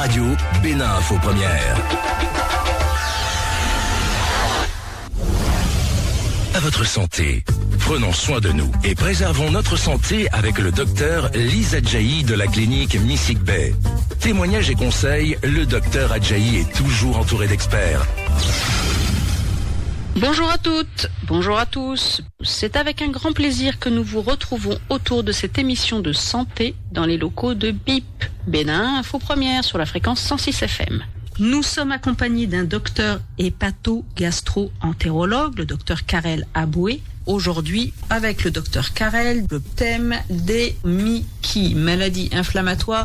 Radio, Bénin Info Première. À votre santé. Prenons soin de nous et préservons notre santé avec le docteur Lise Adjahi de la clinique Missik Bay. Témoignages et conseils, le docteur Adjahi est toujours entouré d'experts. Bonjour à toutes, bonjour à tous. C'est avec un grand plaisir que nous vous retrouvons autour de cette émission de santé dans les locaux de BIP, Bénin Info Première sur la fréquence 106 FM. Nous sommes accompagnés d'un docteur hépato-gastro-entérologue, le docteur Karel Aboué. Aujourd'hui, avec le docteur Karel, le thème des MICI, maladies inflammatoires.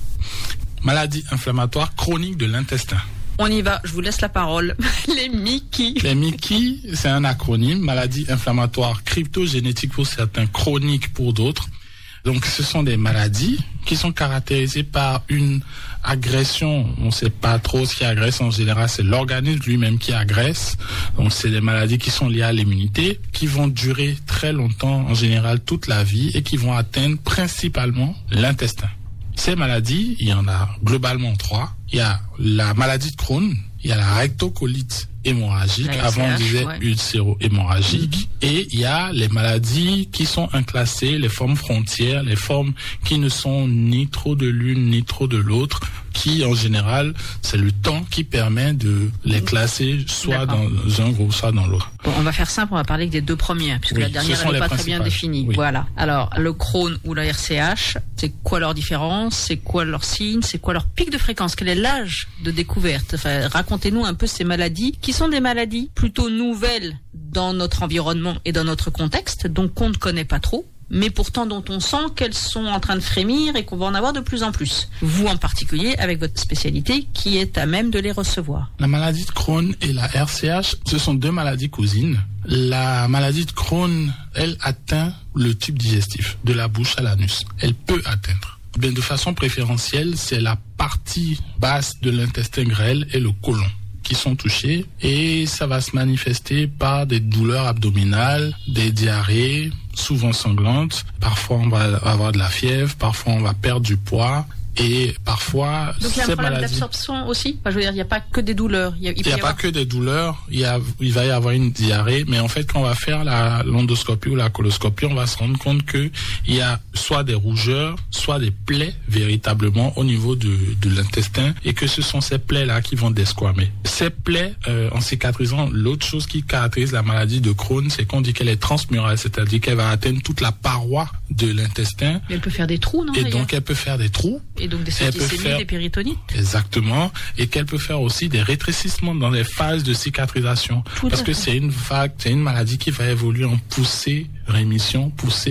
Maladies inflammatoires chroniques de l'intestin. On y va, je vous laisse la parole. Les MICI. Les MICI, c'est un acronyme, maladies inflammatoires cryptogénétiques pour certains, chroniques pour d'autres. Donc, ce sont des maladies qui sont caractérisées par une agression. On ne sait pas trop ce qui agresse en général, c'est l'organisme lui-même qui agresse. Donc, c'est des maladies qui sont liées à l'immunité, qui vont durer très longtemps, en général toute la vie, et qui vont atteindre principalement l'intestin. Ces maladies, il y en a globalement 3. Il y a la maladie de Crohn, il y a la rectocolite hémorragique, avant on disait ulcéro-hémorragique, et il y a les maladies qui sont inclassées, les formes frontières, les formes qui ne sont ni trop de l'une ni trop de l'autre, qui en général, c'est le temps qui permet de les classer soit dans un groupe, soit dans l'autre. Bon, on va faire simple, on va parler des deux premières, puisque la dernière elle n'est pas très bien définie. Oui. Voilà. Alors, le Crohn ou la RCH, c'est quoi leur différence? C'est quoi leur signe? C'est quoi leur pic de fréquence? Quel est l'âge de découverte? Enfin, racontez-nous un peu ces maladies, qui sont des maladies plutôt nouvelles dans notre environnement et dans notre contexte, donc qu'on ne connaît pas trop, mais pourtant dont on sent qu'elles sont en train de frémir et qu'on va en avoir de plus en plus. Vous en particulier, avec votre spécialité, qui est à même de les recevoir. La maladie de Crohn et la RCH, ce sont deux maladies cousines. La maladie de Crohn, elle atteint le tube digestif, de la bouche à l'anus. Elle peut atteindre. Bien, de façon préférentielle, c'est la partie basse de l'intestin grêle et le côlon qui sont touchés, et ça va se manifester par des douleurs abdominales, des diarrhées, souvent sanglantes. Parfois on va avoir de la fièvre, parfois on va perdre du poids, et parfois donc il y a un problème d'absorption aussi. Enfin, je veux dire, il n'y a pas que des douleurs. Il n'y a pas que des douleurs. Il va y avoir une diarrhée, mais en fait, quand on va faire l'endoscopie ou la coloscopie, on va se rendre compte que il y a soit des rougeurs, soit des plaies véritablement au niveau de l'intestin, et que ce sont ces plaies-là qui vont desquamer. Ces plaies, en cicatrisant, l'autre chose qui caractérise la maladie de Crohn, c'est qu'on dit qu'elle est transmurale, c'est-à-dire qu'elle va atteindre toute la paroi de l'intestin. Mais elle peut faire des trous, non? Et donc, elle peut faire des trous. Et donc des septicémies, des péritonites. Exactement. Et qu'elle peut faire aussi des rétrécissements dans les phases de cicatrisation. Parce que c'est une maladie qui va évoluer en poussée-rémission.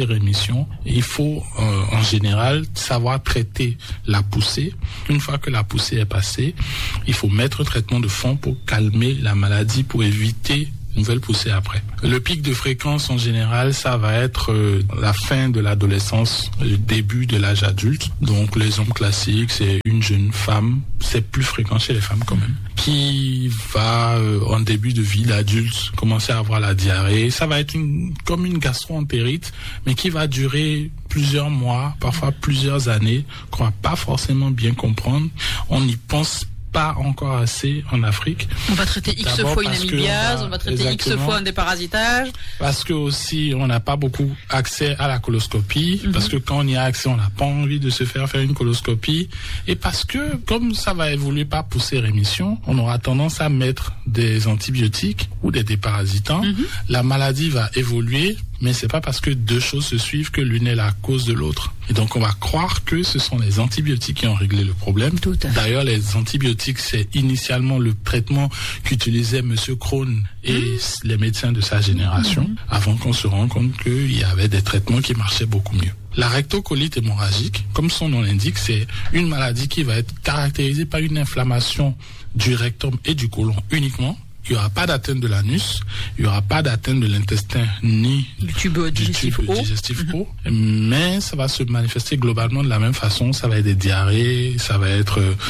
Et il faut, en général, savoir traiter la poussée. Une fois que la poussée est passée, il faut mettre un traitement de fond pour calmer la maladie, pour éviter nouvelle poussée après. Le pic de fréquence en général, ça va être la fin de l'adolescence, le début de l'âge adulte. Donc les hommes classiques, c'est une jeune femme, c'est plus fréquent chez les femmes quand même, qui va en début de vie d'adulte commencer à avoir la diarrhée. Ça va être comme une gastro-entérite, mais qui va durer plusieurs mois, parfois plusieurs années, qu'on va pas forcément bien comprendre. On n'y pense pas encore assez en Afrique. On va traiter X fois une amibiase, on va traiter X fois un déparasitage. Parce que aussi, on n'a pas beaucoup accès à la coloscopie, parce que quand on y a accès, on n'a pas envie de se faire une coloscopie, et parce que, comme ça va évoluer par poussée-rémission, on aura tendance à mettre des antibiotiques ou des déparasitants. La maladie va évoluer, mais c'est pas parce que deux choses se suivent que l'une est la cause de l'autre. Et donc, on va croire que ce sont les antibiotiques qui ont réglé le problème. D'ailleurs, les antibiotiques, c'est initialement le traitement qu'utilisait Monsieur Crohn et les médecins de sa génération, avant qu'on se rende compte qu'il y avait des traitements qui marchaient beaucoup mieux. La rectocolite hémorragique, comme son nom l'indique, c'est une maladie qui va être caractérisée par une inflammation du rectum et du côlon uniquement. Il n'y aura pas d'atteinte de l'anus, il n'y aura pas d'atteinte de l'intestin ni du tube digestif haut, mais ça va se manifester globalement de la même façon. Ça va être des diarrhées, ça va être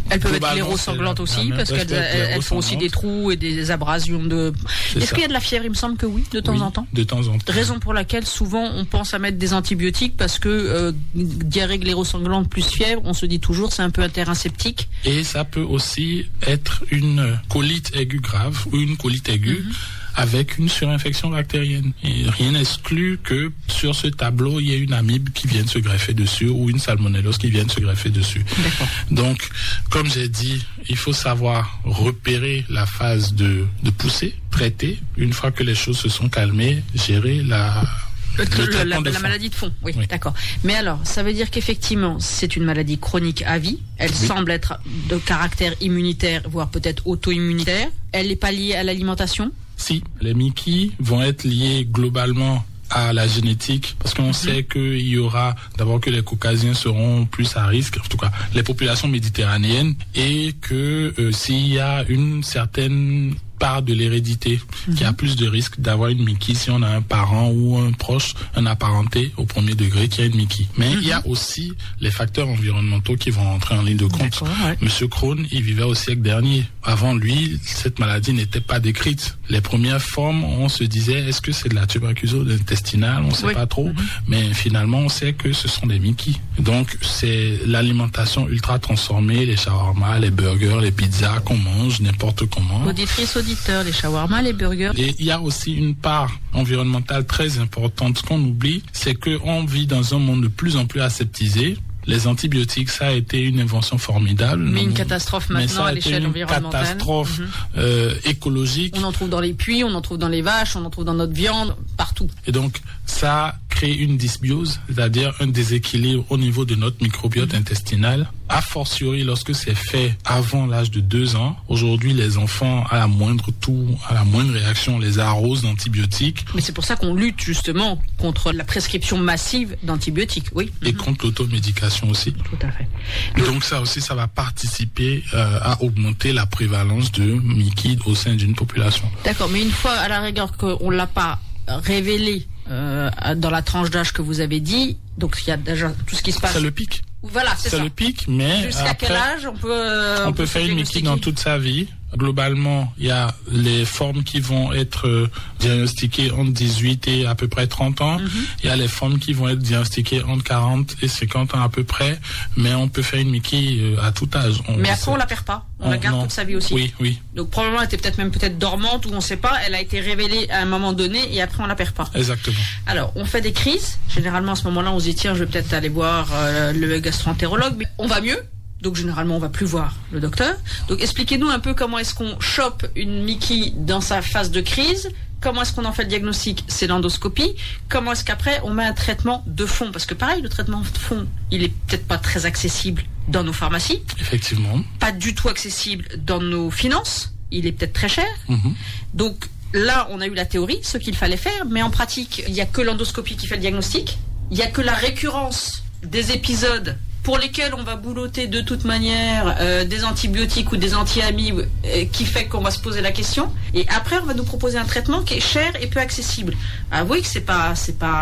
Elles peuvent être sclérosanglantes aussi, parce qu'elles font aussi des trous et des abrasions de... Est-ce qu'il y a de la fièvre? Il me semble que oui, de temps en temps. De temps en temps. Raison pour laquelle souvent on pense à mettre des antibiotiques, parce que diarrhée sclérosanglante plus fièvre, on se dit toujours c'est un peu un terrain septique. Et ça peut aussi être une colite aiguë grave ou une colite aiguë. Avec une surinfection bactérienne. Et rien n'exclut que sur ce tableau, il y ait une amibe qui vienne se greffer dessus ou une salmonellose qui vienne se greffer dessus. D'accord. Donc, comme j'ai dit, il faut savoir repérer la phase de poussée, traiter. Une fois que les choses se sont calmées, gérer la maladie de fond, oui, d'accord. Mais alors, ça veut dire qu'effectivement, c'est une maladie chronique à vie. Elle semble être de caractère immunitaire, voire peut-être auto-immunitaire. Elle n'est pas liée à l'alimentation? Si, les MIC-I vont être liés globalement à la génétique, parce qu'on sait qu'il y aura d'abord que les caucasiens seront plus à risque, en tout cas les populations méditerranéennes, et que s'il y a une certaine part de l'hérédité qui a plus de risque d'avoir une MIC-I si on a un parent ou un proche, un apparenté au premier degré qui a une MIC-I. Mais il y a aussi les facteurs environnementaux qui vont entrer en ligne de compte. Monsieur Crohn, il vivait au siècle dernier. Avant lui, cette maladie n'était pas décrite. Les premières formes, on se disait, est-ce que c'est de la tuberculose intestinale? On ne sait pas trop. Mais finalement, on sait que ce sont des MIC-I. Donc, c'est l'alimentation ultra transformée, les shawarma, les burgers, les pizzas qu'on mange n'importe comment. Auditeurs, les shawarma, les burgers. Et il y a aussi une part environnementale très importante. Ce qu'on oublie, c'est qu'on vit dans un monde de plus en plus aseptisé. Les antibiotiques, ça a été une invention formidable. Mais une catastrophe maintenant à l'échelle environnementale. Une catastrophe écologique. On en trouve dans les puits, on en trouve dans les vaches, on en trouve dans notre viande, partout. Et donc, ça crée une dysbiose, c'est-à-dire un déséquilibre au niveau de notre microbiote intestinal. A fortiori, lorsque c'est fait avant l'âge de 2 ans, aujourd'hui, les enfants, à la moindre réaction, on les arrose d'antibiotiques. Mais c'est pour ça qu'on lutte justement contre la prescription massive d'antibiotiques, oui. Et contre l'automédication aussi. Tout à fait. Donc ça aussi, ça va participer à augmenter la prévalence de MIC-I au sein d'une population. D'accord, mais une fois à la rigueur qu'on l'a pas révélé dans la tranche d'âge que vous avez dit, donc il y a déjà tout ce qui se passe. C'est le pic. Voilà, c'est ça. Le pic, mais jusqu'à quel âge on peut faire une MIC-I dans toute sa vie. Globalement, il y a les formes qui vont être diagnostiquées entre 18 et à peu près 30 ans. Il y a les formes qui vont être diagnostiquées entre 40 et 50 ans à peu près. Mais on peut faire une MIC-I à tout âge. Mais après, on la perd pas. On la garde toute sa vie aussi. Oui. Donc probablement, elle était peut-être dormante ou on ne sait pas. Elle a été révélée à un moment donné et après, on la perd pas. Exactement. Alors, on fait des crises. Généralement, à ce moment-là, on se dit, tiens, je vais peut-être aller voir le gastro-entérologue. Mais on va mieux. Donc généralement on va plus voir le docteur. Donc expliquez-nous un peu comment est-ce qu'on chope une MIC-I dans sa phase de crise. Comment est-ce qu'on en fait le diagnostic? C'est l'endoscopie. Comment est-ce qu'après on met un traitement de fond? Parce que pareil, le traitement de fond, il est peut-être pas très accessible dans nos pharmacies. Effectivement. Pas du tout accessible dans nos finances. Il est peut-être très cher. Donc là, on a eu la théorie, ce qu'il fallait faire, mais en pratique, il n'y a que l'endoscopie qui fait le diagnostic. Il n'y a que la récurrence des épisodes pour lesquels on va boulotter de toute manière des antibiotiques ou des anti-amibes qui fait qu'on va se poser la question. Et après, on va nous proposer un traitement qui est cher et peu accessible. Avouez que c'est pas.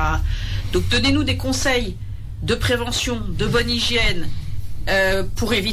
Donc, donnez-nous des conseils de prévention, de bonne hygiène pour éviter